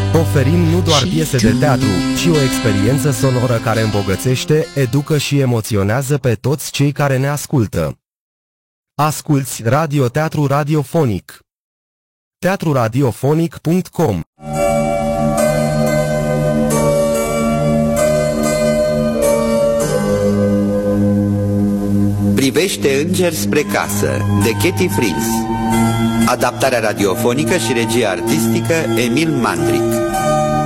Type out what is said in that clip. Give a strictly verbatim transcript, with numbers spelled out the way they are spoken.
Oferim nu doar piese de teatru, ci o experiență sonoră care îmbogățește, educă și emoționează pe toți cei care ne ascultă. Asculți radioteatru radiofonic. teatru radiofonic punct com. Privește îngeri spre casă, de Katie Fries. Adaptarea radiofonică și regia artistică Emil Mandric.